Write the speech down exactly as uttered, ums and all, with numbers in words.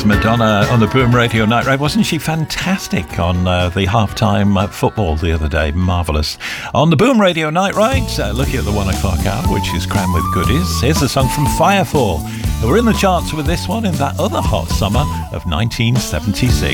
was Madonna on the Boom Radio Night Ride. Wasn't she fantastic on uh, the halftime uh, football the other day? Marvellous. On the Boom Radio Night Ride, uh, looking at the one o'clock hour, which is crammed with goodies. Here's a song from Firefall. We're in the charts with this one in that other hot summer of nineteen seventy-six.